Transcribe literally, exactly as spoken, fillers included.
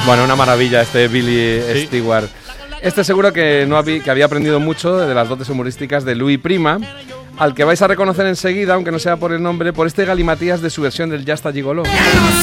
Bueno, una maravilla este Billy Sí. Stewart. Este seguro que, no había, que había aprendido mucho de las dotes humorísticas de Louis Prima, al que vais a reconocer enseguida, aunque no sea por el nombre, por este galimatías de su versión del Ya está Gigoló. Ya no